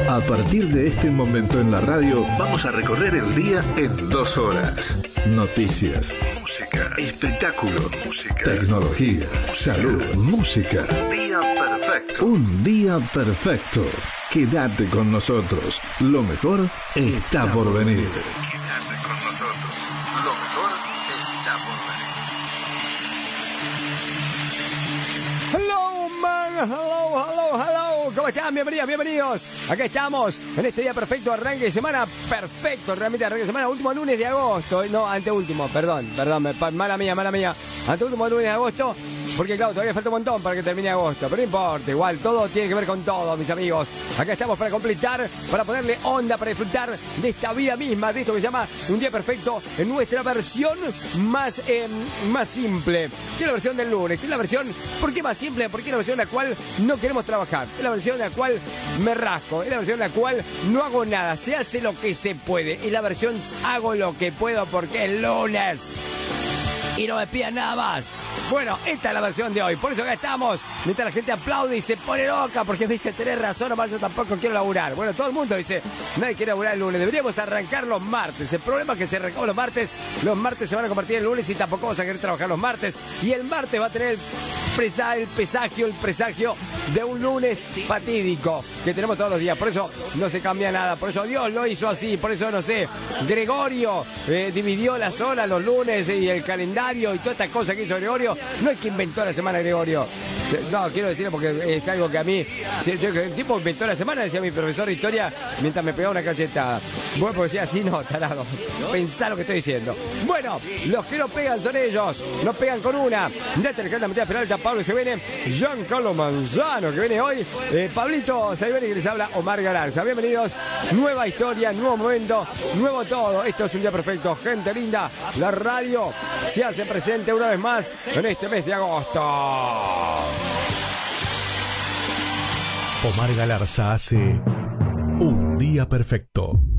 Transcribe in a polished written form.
A partir de este momento en la radio, vamos a recorrer el día en 2 horas. Noticias, música, espectáculo, música, tecnología, salud, música. Día perfecto. Un día perfecto. Quédate con nosotros. Lo mejor está por venir. Quédate con nosotros. Lo mejor está por venir. Hello, man. Hello. ¿Cómo están? Bienvenidos. Acá estamos en este día perfecto, arranque de semana perfecto, realmente arranque de semana, último lunes de agosto. No, anteúltimo, perdón, mala mía. Anteúltimo lunes de agosto. Porque claro, todavía falta un montón para que termine agosto, pero no importa, igual todo tiene que ver con todo, mis amigos. Acá estamos para completar, para ponerle onda, para disfrutar de esta vida misma, de esto que se llama Un Día Perfecto, en nuestra versión más simple. Que es la versión del lunes, que es la versión, ¿por qué más simple? Porque es la versión en la cual no queremos trabajar, es la versión en la cual me rasco, es la versión en la cual no hago nada, se hace lo que se puede, es la versión hago lo que puedo porque es lunes y no me pidan nada más. Bueno, esta es la versión de hoy, por eso acá estamos, mientras la gente aplaude y se pone loca, porque me dice, tenés razón, Omar, yo tampoco quiero laburar. Bueno, todo el mundo dice, nadie quiere laburar el lunes, deberíamos arrancar los martes. El problema es que se arrancamos los martes se van a convertir en lunes y tampoco vamos a querer trabajar los martes. Y el martes va a tener el presagio de un lunes fatídico que tenemos todos los días. Por eso no se cambia nada, por eso Dios lo hizo así, por eso, no sé, Gregorio dividió las horas, los lunes y el calendario y todas estas cosas que hizo Gregorio. No es que inventó la semana Gregorio. No, quiero decirlo porque es algo que a mí... El tipo inventó la semana, decía mi profesor de historia, mientras me pegaba una cachetada. Bueno, pues decía así, no, tarado. Pensá lo que estoy diciendo. Bueno, los que no pegan son ellos. No pegan con una. Desde el Canta Matías Peralta, Pablo se viene, Giancarlo Manzano, que viene hoy. Pablito Saiberi, que les habla, Omar Galarza. Bienvenidos. Nueva historia, nuevo momento, nuevo todo. Esto es Un Día Perfecto. Gente linda, la radio se hace presente una vez más en este mes de agosto. Omar Galarza hace Un Día Perfecto.